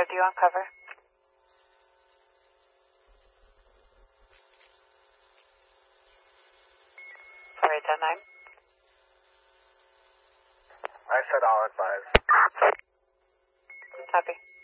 are you on cover? Sorry, 10-9. I said I'll advise. Copy.